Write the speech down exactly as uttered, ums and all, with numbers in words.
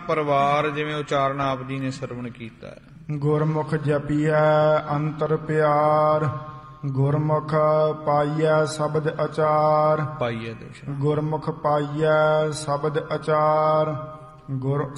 ਪਰਿਵਾਰ ਜਿਵੇਂ ਉਚਾਰਨ ਆਪ ਜੀ ਨੇ ਸਰਵਣ ਕੀਤਾ ਹੈ। ਗੁਰਮੁਖ ਜਪੀਐ ਅੰਤਰ ਪਿਆਰ, ਗੁਰਮੁਖ ਪਾਈਐ ਸ਼ਬਦ ਅਚਾਰ। ਪਾਈਐ ਦਰਸ਼ਨ ਗੁਰਮੁਖ ਪਾਈਐ ਸ਼ਬਦ ਅਚਾਰ, ਗੁਰ